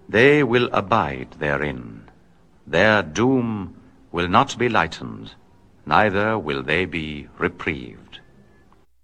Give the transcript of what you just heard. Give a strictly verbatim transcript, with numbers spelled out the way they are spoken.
They will abide therein. Their doom will not be lightened, neither will they be reprieved.